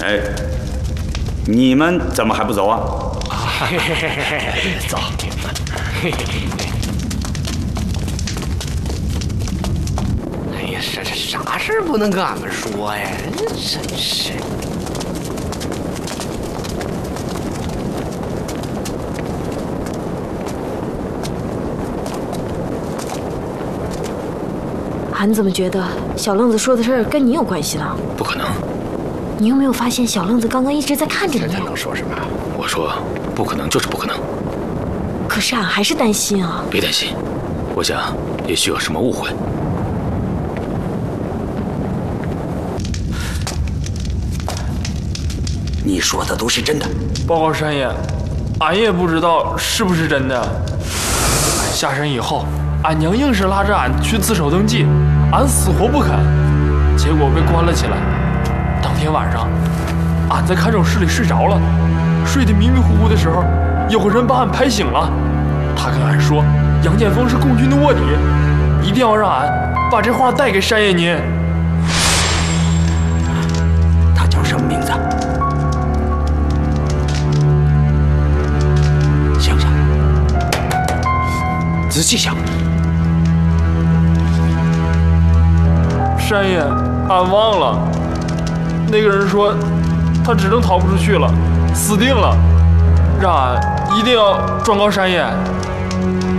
哎，你们怎么还不走啊？ 走。哎呀，这啥事儿不能跟俺们说呀？真是。 俺怎么觉得小愣子说的事儿跟你有关系呢？ 不可能。 你有没有发现小愣子刚刚一直在看着你？ 这能说什么？ 我说不可能就是不可能。 可是俺还是担心啊。 别担心，我想也许有什么误会。 你说的都是真的。 报告山爷，俺也不知道是不是真的。下山以后，俺娘硬是拉着俺去自首登记，俺死活不肯，结果被关了起来。当天晚上，俺在看守室里睡着了，睡得迷迷糊糊的时候，有人把俺拍醒了。他跟俺说，杨建锋是共军的卧底，一定要让俺把这话带给山爷您。 他叫什么名字？想想，仔细想。 山爷，俺忘了。那个人说，他指定逃不出去了，死定了，让俺一定要状告山爷。